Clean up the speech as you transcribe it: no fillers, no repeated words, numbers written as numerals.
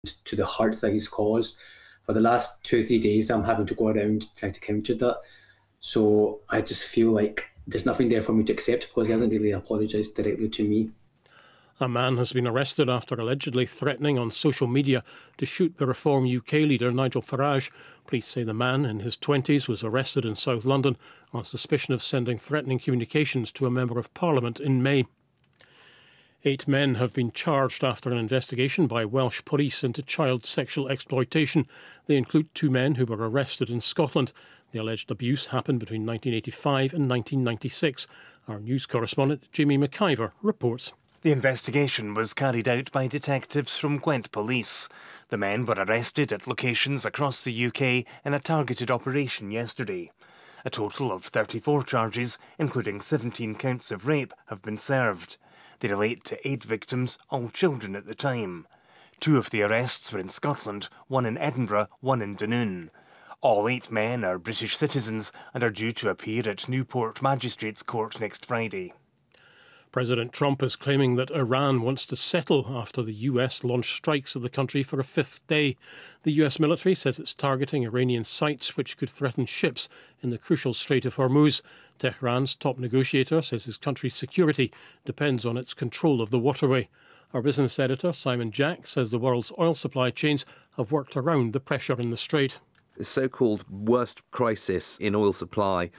to the hurt that he's caused. For the last 2 or 3 days, I'm having to go around trying to counter that. So I just feel like there's nothing there for me to accept because he hasn't really apologised directly to me. A man has been arrested after allegedly threatening on social media to shoot the Reform UK leader Nigel Farage. Police say the man in his 20s was arrested in South London on suspicion of sending threatening communications to a Member of Parliament in May. 8 men have been charged after an investigation by Welsh police into child sexual exploitation. They include 2 men who were arrested in Scotland. The alleged abuse happened between 1985 and 1996. Our news correspondent Jamie McIver reports. The investigation was carried out by detectives from Gwent Police. The men were arrested at locations across the UK in a targeted operation yesterday. A total of 34 charges, including 17 counts of rape, have been served. They relate to 8 victims, all children at the time. 2 of the arrests were in Scotland, 1 in Edinburgh, 1 in Dunoon. All 8 men are British citizens and are due to appear at Newport Magistrates Court next Friday. President Trump is claiming that Iran wants to settle after the US launched strikes at the country for a 5th day. The US military says it's targeting Iranian sites which could threaten ships in the crucial Strait of Hormuz. Tehran's top negotiator says his country's security depends on its control of the waterway. Our business editor, Simon Jack, says the world's oil supply chains have worked around the pressure in the strait. The so-called worst crisis in oil supply